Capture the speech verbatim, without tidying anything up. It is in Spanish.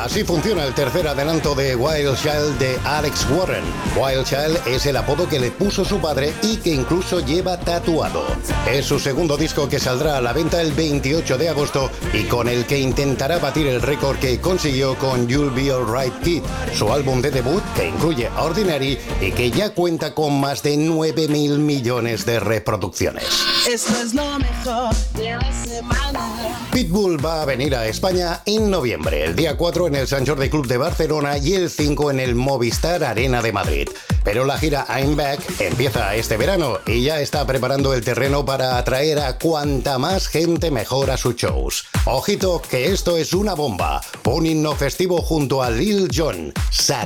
Así funciona el tercer adelanto de Wild Child de Alex Warren. Wild Child es el apodo que le puso su padre y que incluso lleva tatuado. Es su segundo disco que saldrá a la venta el veintiocho de agosto y con el que intentará batir el récord que consiguió con You'll Be Alright Kid, su álbum de debut que incluye Ordinary y que ya cuenta con más de nueve mil millones de reproducciones. Esto es lo mejor de la semana. Pitbull va a venir a España en noviembre, el día cuatro en el Sant Jordi Club de Barcelona y el cinco en el Movistar Arena de Madrid. Pero la gira I'm Back empieza este verano y ya está preparando el terreno para atraer a cuanta más gente mejor a sus shows. Ojito que esto es una bomba, un himno festivo junto a Lil Jon,